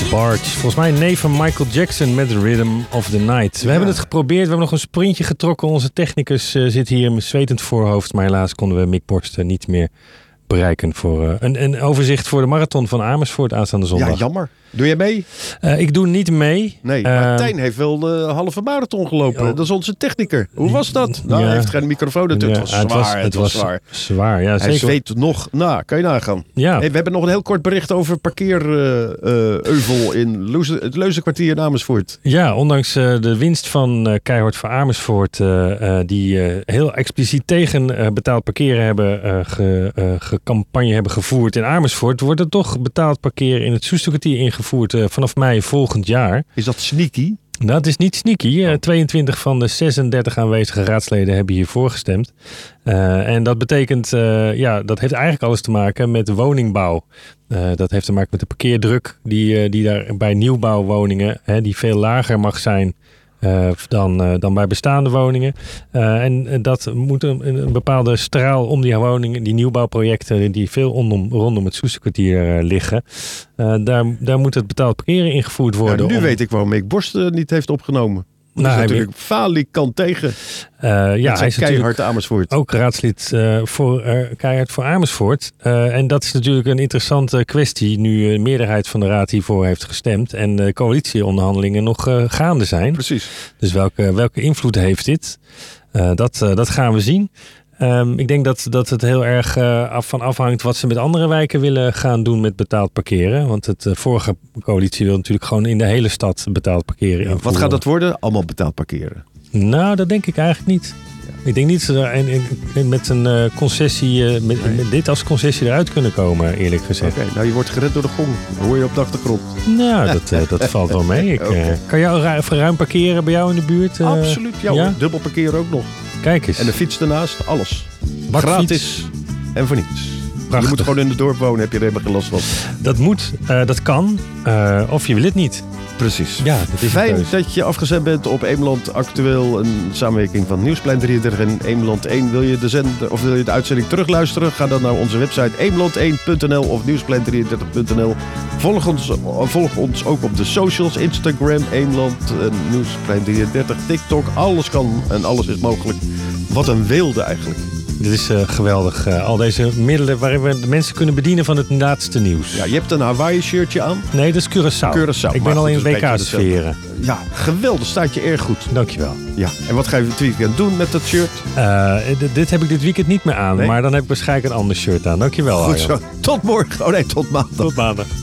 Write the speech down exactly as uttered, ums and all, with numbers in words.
Barge. Volgens mij een neef van Michael Jackson met Rhythm of the Night. We ja. hebben het geprobeerd. We hebben nog een sprintje getrokken. Onze technicus uh, zit hier met zwetend voorhoofd. Maar helaas konden we Mick Borst uh, niet meer bereiken voor uh, een, een overzicht voor de marathon van Amersfoort aanstaande zondag. Ja, jammer. Doe jij mee? Uh, ik doe niet mee. Nee, uh, maar Tijn heeft wel de halve marathon gelopen. Oh. Dat is onze technicer. Hoe was dat? Nou, ja. hij heeft geen microfoon natuurlijk. Ja, het was het was, zwaar. Het, het was was zwaar. zwaar, ja, hij zeker. zweet nog. Nou, kan je nagaan. Ja. Hey, we hebben nog een heel kort bericht over parkeereuvel uh, in Leuze, het Leuzenkwartier in Amersfoort. Ja, ondanks uh, de winst van uh, Keihard voor Amersfoort, uh, uh, die uh, heel expliciet tegen uh, betaald parkeren hebben uh, ge, uh, gecampagne hebben gevoerd in Amersfoort, wordt er toch betaald parkeren in het Soesterkwartier ingevoerd uh, vanaf mei volgend jaar. Is dat sneaky? Nou, het is niet sneaky. Uh, tweeëntwintig van de zesendertig aanwezige raadsleden hebben hiervoor gestemd. Uh, en dat betekent, uh, ja, dat heeft eigenlijk alles te maken met woningbouw. Uh, dat heeft te maken met de parkeerdruk die, uh, die daar bij nieuwbouwwoningen, hè, die veel lager mag zijn Uh, dan, uh, dan bij bestaande woningen. Uh, en uh, dat moet een, een bepaalde straal om die woningen, die nieuwbouwprojecten die veel rondom, rondom het Soesterkwartier uh, liggen. Uh, daar, daar moet het betaald parkeren ingevoerd worden. Ja, nu om... weet ik waarom Mick Borst uh, niet heeft opgenomen. Dat nou, is natuurlijk weer... falikant tegen. Uh, ja, hij is Keihard Amersfoort. Ook raadslid uh, voor uh, Keihard voor Amersfoort. Uh, en dat is natuurlijk een interessante kwestie. Nu een meerderheid van de raad hiervoor heeft gestemd. En de coalitieonderhandelingen nog uh, gaande zijn. Precies. Dus welke, welke invloed heeft dit? Uh, dat, uh, dat gaan we zien. Um, ik denk dat, dat het heel erg uh, af van afhangt wat ze met andere wijken willen gaan doen met betaald parkeren. Want het uh, vorige coalitie wil natuurlijk gewoon in de hele stad betaald parkeren. Ja, wat gaat dat worden? Allemaal betaald parkeren? Nou, dat denk ik eigenlijk niet. Ja. Ik denk niet dat ze er en, en, met een uh, concessie, uh, met, nee. met dit als concessie eruit kunnen komen, eerlijk gezegd. Oké, okay, nou je wordt gered door de gong. Dat hoor je op de achtergrond. Nou, dat, uh, dat valt wel mee. Ik, okay. uh, kan jou ru- ruim parkeren bij jou in de buurt? Uh, Absoluut, ja, ja? Dubbel parkeren ook nog. Kijk eens. En de fiets ernaast, alles. Bakfiets. Gratis en voor niets. Prachtig. Je moet gewoon in het dorp wonen, heb je er helemaal geen last van. Dat moet, uh, dat kan, uh, of je wil het niet. Precies. Ja, dat is fijn dat je afgezet bent op Eemland Actueel, een samenwerking van Nieuwsplein drieëndertig en Eemland één. Wil je de zender of wil je de uitzending terugluisteren? Ga dan naar onze website eemland één punt n l of nieuwsplein drieëndertig punt n l. Volg ons, volg ons ook op de socials, Instagram, Eemland, Nieuwsplein drieëndertig, TikTok. Alles kan en alles is mogelijk. Wat een weelde eigenlijk. Dit is uh, geweldig. Uh, al deze middelen waarin we de mensen kunnen bedienen van het laatste nieuws. Ja, je hebt een Hawaii shirtje aan. Nee, dat is Curaçao. Curaçao. Ik ben al in W K-sferen. Ja, geweldig. Staat je erg goed. Dankjewel. Ja, en wat ga je het weekend doen met dat shirt? Uh, d- dit heb ik dit weekend niet meer aan. Nee? Maar dan heb ik waarschijnlijk een ander shirt aan. Dankjewel, Goed zo. Tot morgen. Oh nee, tot maandag. Tot maandag.